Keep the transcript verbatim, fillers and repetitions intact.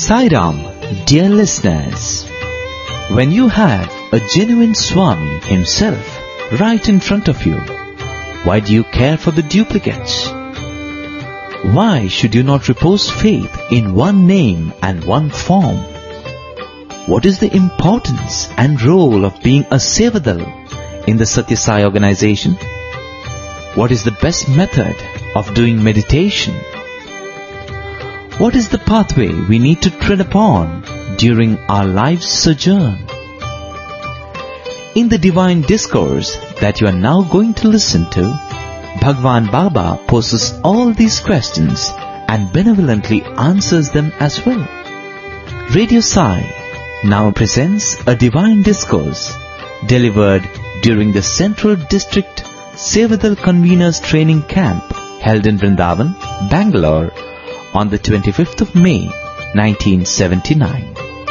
Sai Ram, dear listeners, when you have a genuine Swami himself right in front of you, why do you care for the duplicates? Why should you not repose faith in one name and one form? What is the importance and role of being a Sevadal in the Satya Sai organization? What is the best method of doing meditation? What is the pathway we need to tread upon during our life's sojourn? In the divine discourse that you are now going to listen to, Bhagwan Baba poses all these questions and benevolently answers them as well. Radio Sai now presents a divine discourse delivered during the Central District Sevadal Conveners Training Camp held in Vrindavan, Bangalore on the twenty-fifth of May, nineteen seventy-nine.